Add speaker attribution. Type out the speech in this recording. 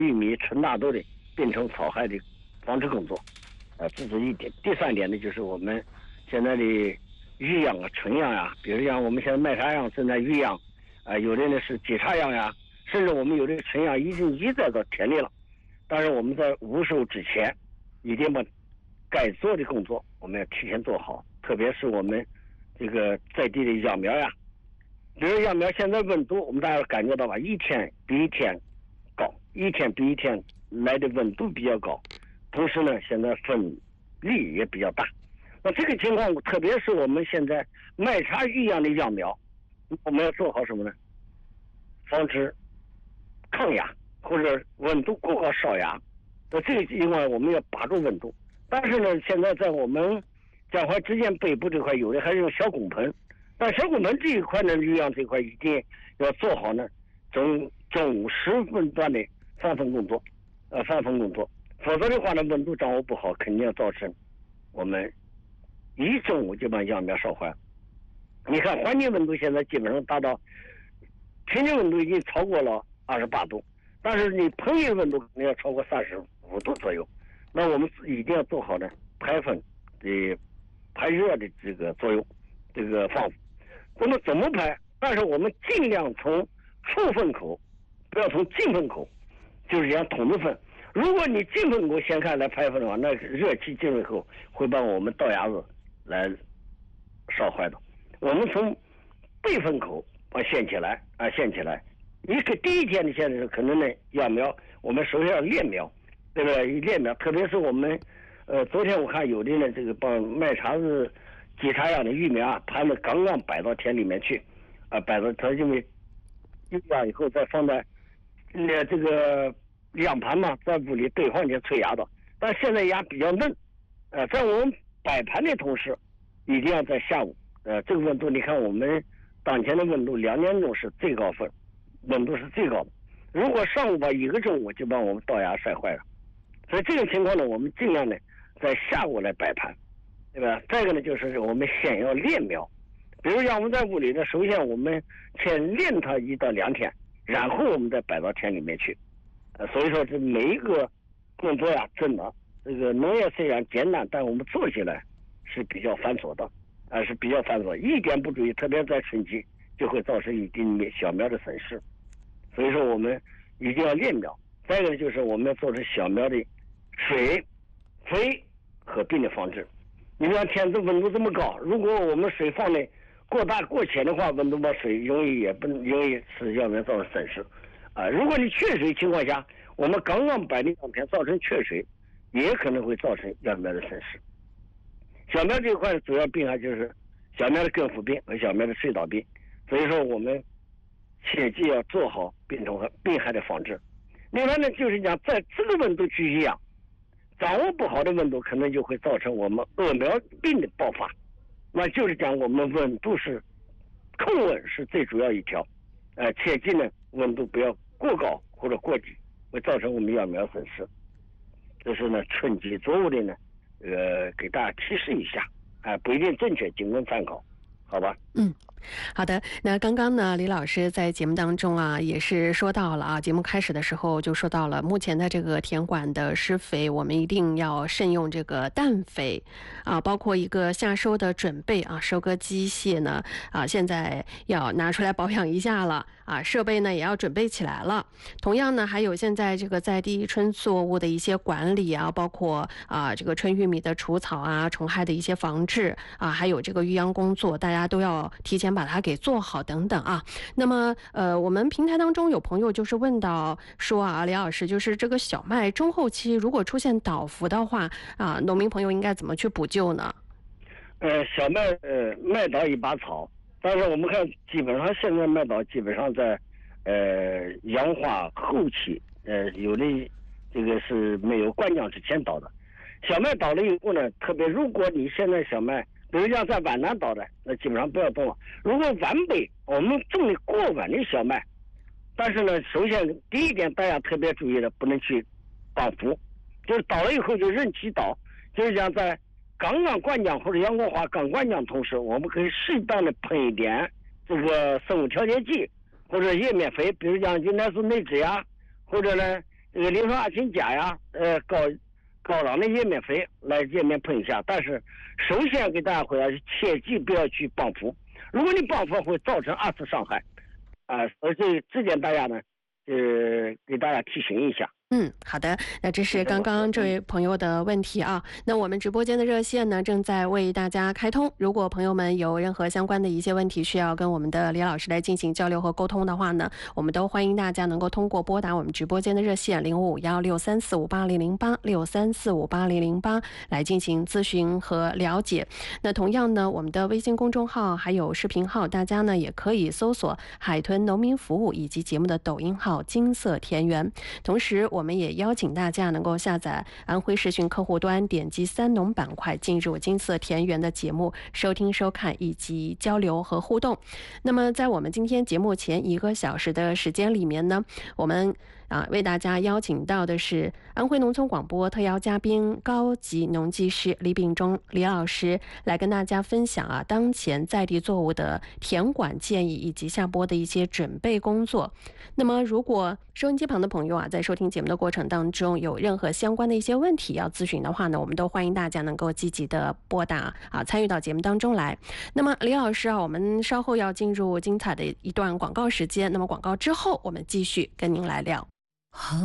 Speaker 1: 玉米、纯大豆的病虫草害的防治工作。这是一点。第三点呢，就是我们现在的育养啊、纯养呀，比如像我们现在麦茶秧正在育养，有的呢是枇杈秧呀，甚至我们有的纯养已经移栽到田里了。但是我们在无收之前，一定把该做的工作我们要提前做好，特别是我们这个在地的秧苗呀，比如秧苗现在温度，我们大家感觉到吧，一天比一天高，一天比一天来的温度比较高，同时呢，现在风力也比较大。那这个情况，特别是我们现在麦茶育养的秧苗，我们要做好什么呢？防止抗压或者温度过高烧芽。那这个情况我们要把住温度。但是呢，现在在我们江淮之间北部这块，有的还是用小拱盆。但小拱盆这一块呢，育养这块一定要做好呢，中午10分段的防风工作，防风工作。否则的话呢，温度掌握不好，肯定要造成我们一中午就把秧苗烧坏了。你看环境温度现在基本上达到平均温度已经超过了28度，但是你棚里的温度可能要超过35度左右。那我们一定要做好呢排风的排热的这个作用，这个防腐。那么怎么排？但是我们尽量从出风口，不要从进风口，就是这样筒子分。如果你进风口先开来排风的话，那热气进入后会把我们稻芽子来烧坏的。我们从背风口掀起来，第一天的现在是可能呢秧苗，我们首先要练苗，对不对？练苗，特别是我们昨天我看有的呢，这个把麦茬子、枇杈秧的育苗啊，他们刚刚摆到田里面去，摆到它因为育养以后再放在这个秧盘嘛，在屋里堆放点催芽的。但现在芽比较嫩，在我们摆盘的同时，一定要在下午，这个温度，你看我们当前的温度2点钟是最高分，温度是最高的。如果上午吧1个中午就把我们稻芽晒坏了，所以这个情况呢，我们尽量呢在下午来摆盘，对吧？再一个呢，就是我们先要练苗，比如像我们在屋里呢，首先我们先练它1到2天，然后我们再摆到田里面去。所以说这每一个工作呀，真的这个农业虽然简单，但我们做起来是比较繁琐的，是比较繁琐，一点不注意，特别在春季就会造成一定小苗的损失。所以说我们一定要练苗。再一个就是我们要做成小苗的水、肥和病的防治。你看天气温度这么高，如果我们水放的过大过浅的话，温度把水容易使秧苗造成损失。如果你缺水情况下，我们刚刚摆的秧片造成缺水，也可能会造成秧苗的损失。小苗这一块的主要病害就是小苗的根腐病和小苗的水稻病，所以说我们切记要做好病虫和病害的防治。另外呢，就是讲在这个温度去育养，掌握不好的温度可能就会造成我们禾苗病的爆发。那就是讲我们温度是控温是最主要一条，切记呢温度不要过高或者过低，会造成我们秧苗损失。这是呢春季作物的呢，给大家提示一下，不一定正确，仅供参考，好吧？
Speaker 2: 好的，那刚刚呢，李老师在节目当中啊，也是说到了啊，节目开始的时候就说到了，目前的这个田管的施肥，我们一定要慎用这个氮肥啊，包括一个夏收的准备啊，收割机械呢现在要拿出来保养一下了啊，设备呢也要准备起来了。同样呢，还有现在这个在地春作物的一些管理啊，包括这个春玉米的除草啊、虫害的一些防治啊，还有这个育秧工作，大家都要提前把它给做好等等啊。那么我们平台当中有朋友就是问到说啊，李老师，就是这个小麦中后期如果出现倒伏的话啊，农民朋友应该怎么去补救呢？
Speaker 1: 小麦麦倒一把草，但是我们看基本上现在麦倒基本上在阳花后期，有的这个是没有灌浆之前倒的。小麦倒了以后呢，特别如果你现在小麦比如像在皖南倒的，那基本上不要动了。如果皖北我们种的过晚的小麦，但是呢，首先第一点大家特别注意的，不能去倒伏，就是倒了以后就任其倒，就是讲在刚刚灌浆或者阳光花刚灌浆同时，我们可以适当的喷一点这个生物调节剂或者叶面肥，比如讲云南素内酯呀，或者呢这个硫酸亚氢钾呀，高档的叶面肥来叶面喷一下。但是首先给大家回答是，切记不要去帮扶，如果你帮扶会造成二次伤害，所以这点大家呢，给大家提醒一下。
Speaker 2: 好的，那这是刚刚这位朋友的问题啊。那我们直播间的热线呢，正在为大家开通。如果朋友们有任何相关的一些问题需要跟我们的李老师来进行交流和沟通的话呢，我们都欢迎大家能够通过拨打我们直播间的热线055163458008，63458008来进行咨询和了解。那同样呢，我们的微信公众号还有视频号，大家呢也可以搜索海豚农民服务以及节目的抖音号金色田园。同时我们也邀请大家能够下载安徽视讯客户端，点击三农板块进入金色田园的节目收听收看以及交流和互动。那么在我们今天节目前1个小时的时间里面呢，我们为大家邀请到的是安徽农村广播特邀嘉宾高级农技师李秉忠李老师，来跟大家分享当前在地作物的田管建议以及下播的一些准备工作。那么如果收音机旁的朋友在收听节目的过程当中有任何相关的一些问题要咨询的话呢，我们都欢迎大家能够积极的拨打参与到节目当中来。那么李老师我们稍后要进入精彩的一段广告时间，那么广告之后我们继续跟您来聊。